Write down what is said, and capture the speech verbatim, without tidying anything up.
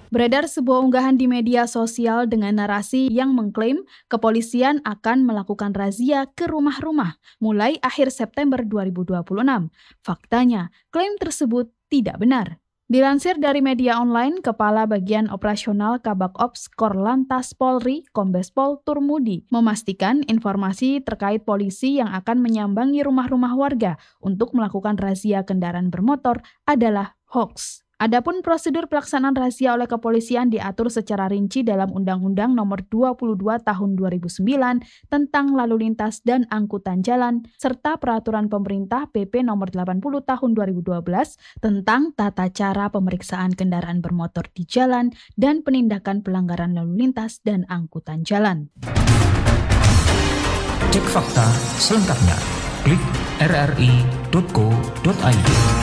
Beredar sebuah unggahan di media sosial dengan narasi yang mengklaim kepolisian akan melakukan razia ke rumah-rumah mulai akhir September dua ribu dua puluh enam. Faktanya, klaim tersebut tidak benar. Dilansir dari media online, Kepala Bagian Operasional Kabak Ops Korlantas Polri, Kombes Pol Turmudi, memastikan informasi terkait polisi yang akan menyambangi rumah-rumah warga untuk melakukan razia kendaraan bermotor adalah hoaks. Adapun prosedur pelaksanaan razia oleh kepolisian diatur secara rinci dalam Undang-Undang Nomor dua puluh dua Tahun dua ribu sembilan tentang Lalu Lintas dan Angkutan Jalan serta Peraturan Pemerintah P P Nomor delapan puluh Tahun dua ribu dua belas tentang tata cara pemeriksaan kendaraan bermotor di jalan dan penindakan pelanggaran lalu lintas dan angkutan jalan. Cek fakta selengkapnya. Klik r r i titik co titik i d.